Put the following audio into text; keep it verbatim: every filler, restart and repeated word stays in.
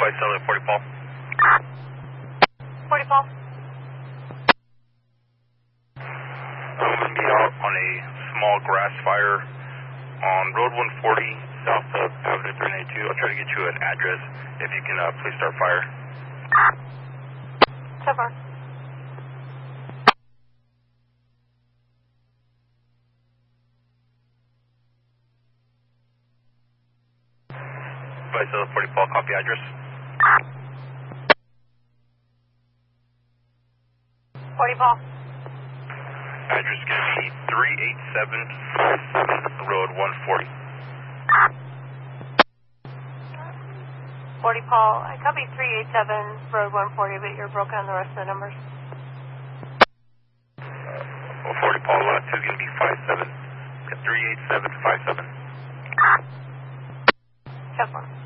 Visalia, forty Paul. forty Paul. I'm going to be out on a small grass fire on Road one forty, south of Avenue three ninety-two. I'll try to get you an address if you can uh, please start fire. So far. Visalia, forty Paul, copy address. forty Paul. Address is going to be three eight seven five seven Road one forty. forty Paul. I copy three eight seven Road one forty, but you're broken on the rest of the numbers. Uh, forty Paul, lot two is going to be five seven. three eight seven five seven. Check one.